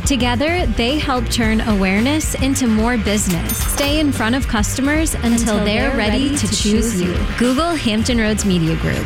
Together, they help turn awareness into more business. Stay in front of customers until they're ready to choose you. Google Hampton Roads Media Group.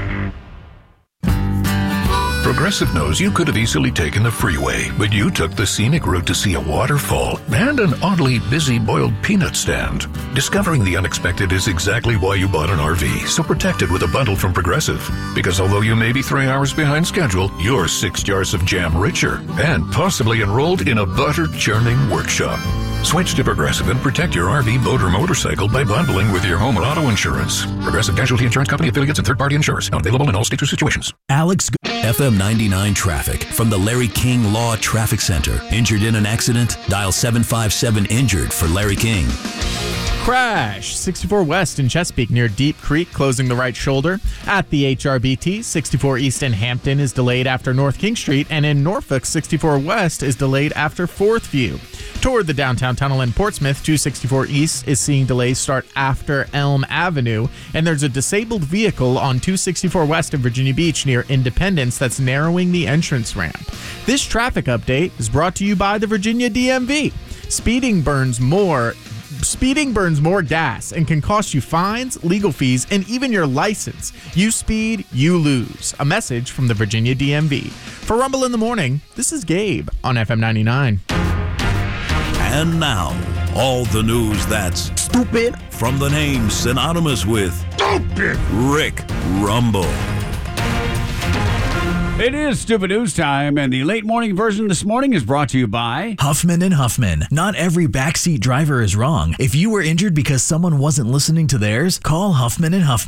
Progressive knows you could have easily taken the freeway, but you took the scenic route to see a waterfall and an oddly busy boiled peanut stand. Discovering the unexpected is exactly why you bought an RV, so protect it with a bundle from Progressive. Because although you may be 3 hours behind schedule, you're 6 jars of jam richer and possibly enrolled in a butter churning workshop. Switch to Progressive and protect your RV, boat, or motorcycle by bundling with your home and auto insurance. Progressive Casualty Insurance Company, affiliates, and third-party insurers. Not available in all states or situations. Alex FM 99 traffic from the Larry King Law Traffic Center. Injured in an accident? Dial 757-INJURED for Larry King. Crash 64 West in Chesapeake near Deep Creek, closing the right shoulder. At the HRBT, 64 East in Hampton is delayed after North King Street, and in Norfolk, 64 West is delayed after Fourth View. Toward the downtown tunnel in Portsmouth, 264 East is seeing delays start after Elm Avenue, and there's a disabled vehicle on 264 West in Virginia Beach near Independence that's narrowing the entrance ramp. This traffic update is brought to you by the Virginia DMV. Speeding burns more gas and can cost you fines, legal fees, and even your license. You speed, you lose. A message from the Virginia DMV. For Rumble in the Morning, this is Gabe on FM 99. And now, all the news that's stupid from the name synonymous with stupid, Rick Rumble. It is Stupid News Time, and the late morning version this morning is brought to you by Huffman & Huffman. Not every backseat driver is wrong. If you were injured because someone wasn't listening to theirs, call Huffman & Huffman.